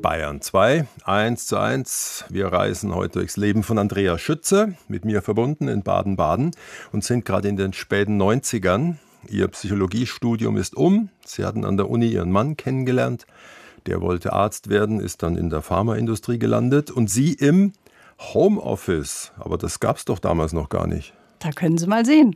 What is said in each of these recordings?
Bayern 2, 1:1. Wir reisen heute durchs Leben von Andrea Schütze, mit mir verbunden in Baden-Baden und sind gerade in den späten 90ern. Ihr Psychologiestudium ist um. Sie hatten an der Uni ihren Mann kennengelernt. Der wollte Arzt werden, ist dann in der Pharmaindustrie gelandet und Sie im Homeoffice. Aber das gab es doch damals noch gar nicht. Da können Sie mal sehen.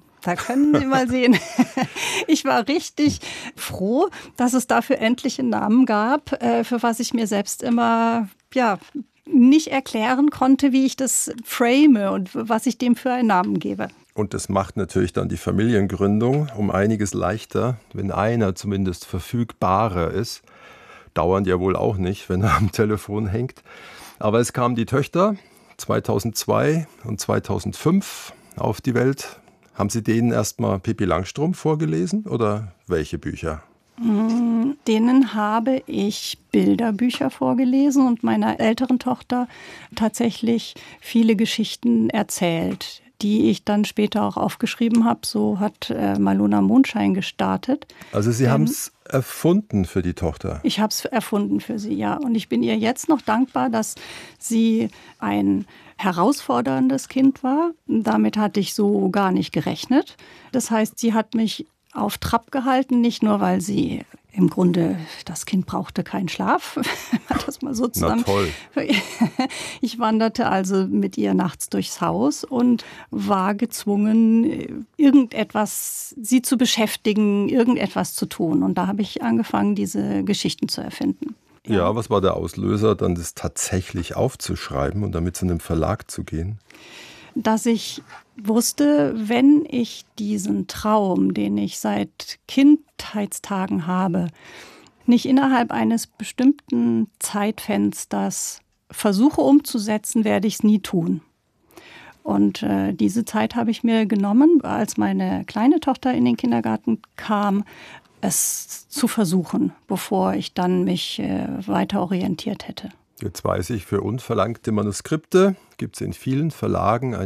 Ich war richtig froh, dass es dafür endlich einen Namen gab, für was ich mir selbst immer nicht erklären konnte, wie ich das frame und was ich dem für einen Namen gebe. Und das macht natürlich dann die Familiengründung um einiges leichter, wenn einer zumindest verfügbarer ist. Dauernd ja wohl auch nicht, wenn er am Telefon hängt. Aber es kamen die Töchter 2002 und 2005 auf die Welt. Haben Sie denen erstmal Pippi Langstrumpf vorgelesen oder welche Bücher? Denen habe ich Bilderbücher vorgelesen und meiner älteren Tochter tatsächlich viele Geschichten erzählt, die ich dann später auch aufgeschrieben habe. So hat Maluna Mondschein gestartet. Also Sie haben es erfunden für die Tochter? Ich habe es erfunden für sie, ja. Und ich bin ihr jetzt noch dankbar, dass sie ein herausforderndes Kind war. Damit hatte ich so gar nicht gerechnet. Das heißt, sie hat mich auf Trab gehalten, nicht nur, weil sie im Grunde, das Kind brauchte keinen Schlaf, wenn man das mal so zusammen. Na toll. Ich wanderte also mit ihr nachts durchs Haus und war gezwungen, sie zu beschäftigen, irgendetwas zu tun. Und da habe ich angefangen, diese Geschichten zu erfinden. Ja, was war der Auslöser, dann das tatsächlich aufzuschreiben und damit zu einem Verlag zu gehen? Dass ich wusste, wenn ich diesen Traum, den ich seit Kindheitstagen habe, nicht innerhalb eines bestimmten Zeitfensters versuche umzusetzen, werde ich es nie tun. Und diese Zeit habe ich mir genommen, als meine kleine Tochter in den Kindergarten kam, es zu versuchen, bevor ich dann mich weiter orientiert hätte. Jetzt weiß ich, für unverlangte Manuskripte gibt es in vielen Verlagen